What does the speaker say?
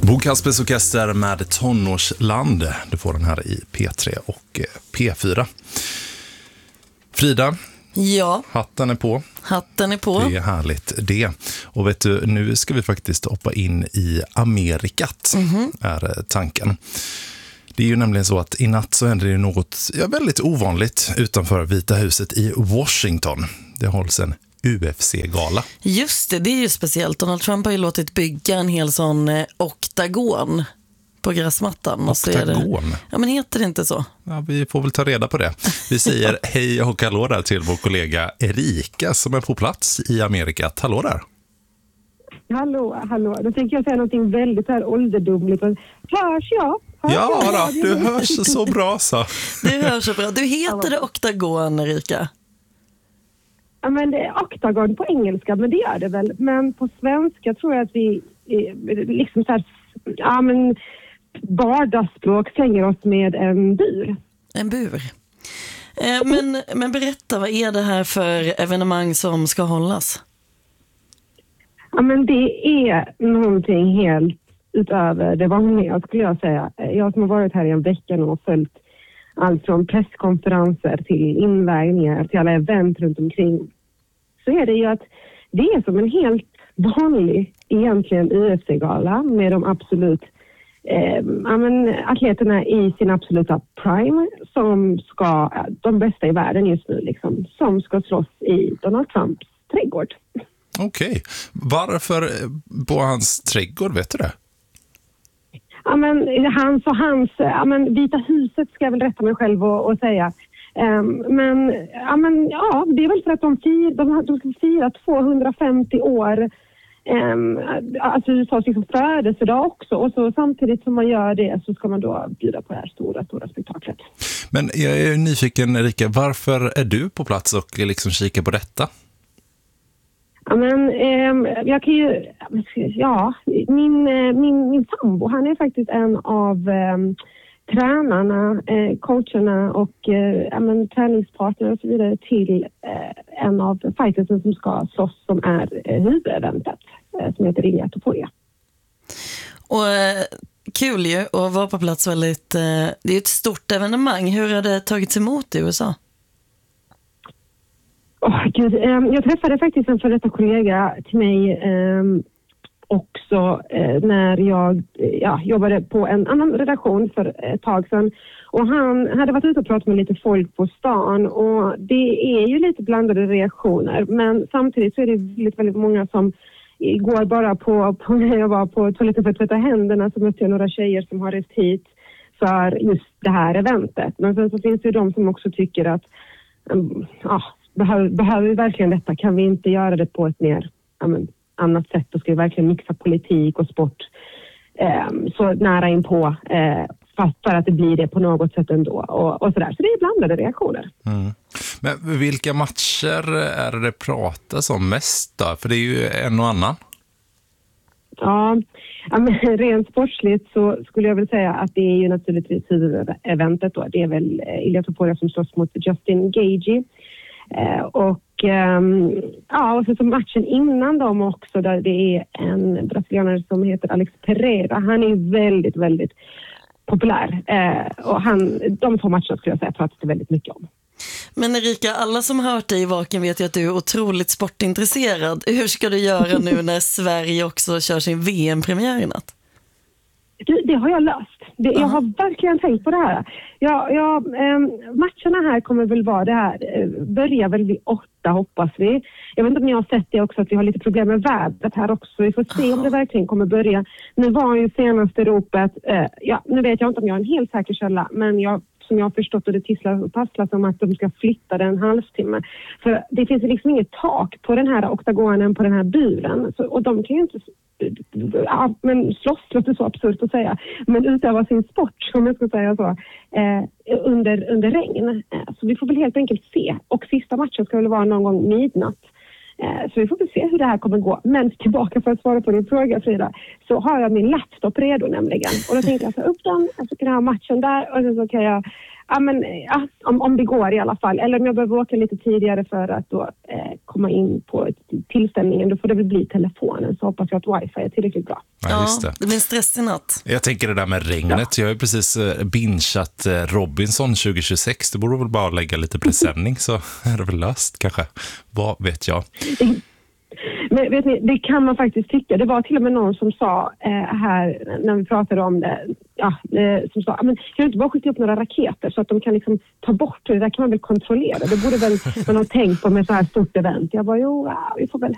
Bo Kaspers Orkester med Tonårsland. Du får den här i P3 och P4. Frida, ja. Hatten är på. Hatten är på. Det är härligt det. Och vet du, nu ska vi faktiskt hoppa in i Amerikat, är tanken. Det är ju nämligen så att i natt så händer det något väldigt ovanligt utanför Vita huset i Washington. Det hålls en UFC-gala. Just det, det är ju speciellt. Donald Trump har ju låtit bygga en hel sån oktagon på gräsmattan. Oktagon? Ja, men heter det inte så? Ja, vi får väl ta reda på det. Vi säger hej och hallå där till vår kollega Erika som är på plats i Amerikat. Hallå där! Hallå. Då tänker jag säga någonting väldigt här ålderdomligt. Hörs jag? Ja, du hörs så bra så. Du hörs så bra. Du heter det oktagon, Erika? Ja, men det är oktagon på engelska, men det gör det väl. Men på svenska tror jag att vi liksom så här, ja men vardagsspråk slänger oss med en bur. En bur. Men berätta, vad är det här för evenemang som ska hållas? Ja, men det är någonting helt utöver det vanliga, skulle jag säga. Jag som har varit här i en vecka nu och följt allt från presskonferenser till invägningar till alla event runt omkring, så är det ju att det är som en helt vanlig egentligen UFC-gala med de absolut atleterna i sin absoluta prime som ska, de bästa i världen just nu liksom, som ska slåss i Donald Trumps trädgård. Okej. Varför på hans trädgård, vet du det? Ja, men Vita huset ska jag väl rätta mig själv och säga. Det är väl för att de ska fira 250 år alltså USAs liksom födelsedag också, och så samtidigt som man gör det så ska man då bjuda på det här stora spektaklet. Men jag är nyfiken, Erika, varför är du på plats och liksom kika på detta? Ja, men jag kan ju, min sambo, han är faktiskt en av tränarna, coacherna och träningspartner och så vidare till en av fightersen som ska slåss, som är huvudeventet, som heter Ilia Topuria. Och kul ju att vara på plats väldigt, det är ett stort evenemang. Hur har det tagits emot i USA? Jag träffade faktiskt en före detta kollega till mig också när jag jobbade på en annan redaktion för ett tag sedan, och han hade varit ute och pratat med lite folk på stan, och det är ju lite blandade reaktioner, men samtidigt så är det väldigt, väldigt många som igår bara på när jag var på toaletten för att tvätta händerna så mötte jag några tjejer som har rest hit för just det här eventet, men sen så finns det ju de som också tycker att behöver vi verkligen detta? Kan vi inte göra det på ett mer annat sätt? Då ska vi verkligen mixa politik och sport så nära in på för att det blir det på något sätt ändå. Och sådär. Så det är blandade reaktioner. Mm. Men vilka matcher är det pratas om mest då? För det är ju en och annan. Ja, men rent sportsligt så skulle jag väl säga att det är ju naturligtvis huvudeventet då. Det är väl Ilia Topuria som slåss mot Justin Gaethje. Och så matchen innan dem också, där det är en brasilianare som heter Alex Pereira. Han är väldigt, väldigt populär. Och de två matcherna skulle jag säga pratas det väldigt mycket om. Men Erika, alla som har hört dig i Vaken vet ju att du är otroligt sportintresserad. Hur ska du göra nu när Sverige också kör sin VM-premiär i natt? Det har jag löst. Jag har verkligen tänkt på det här. Matcherna här kommer väl vara det här. Börjar väl vid 8, hoppas vi. Jag vet inte om ni har sett det också, att vi har lite problem med vädret här också. Vi får se om det verkligen kommer börja. Nu var ju senaste ropet, nu vet jag inte om jag är en helt säker källa, men som jag har förstått, och det tisslar och tasslar om att de ska flytta den en halvtimme. För det finns liksom inget tak på den här oktagonen, på den här buren. Och de kan ju inte slåss låter så absurt att säga, men utöva sin sport, om jag ska säga så, under regn. Så vi får väl helt enkelt se. Och sista matchen ska väl vara någon gång midnatt. Så vi får väl se hur det här kommer gå. Men tillbaka för att svara på din fråga, Frida, så har jag min laptop redo nämligen. Och då tänkte jag ta upp den, och så kan jag ha matchen där, och så kan jag om det går i alla fall. Eller om jag behöver åka lite tidigare för att då komma in på tillställningen. Då får det väl bli telefonen, så hoppas jag att wifi är tillräckligt bra. Ja, just det. Det blir en stress i natt. Jag tänker det där med regnet. Jag har ju precis bingeat Robinson 2026. Det borde väl bara lägga lite presenning så är det väl löst kanske. Vad vet jag? Men vet ni, det kan man faktiskt tycka. Det var till och med någon som sa här när vi pratade om det, som sa, men kan du inte bara skicka upp några raketer så att de kan liksom ta bort det? Det där kan man väl kontrollera. Det borde väl man ha tänkt på med så här stort event. Jag bara, vi får väl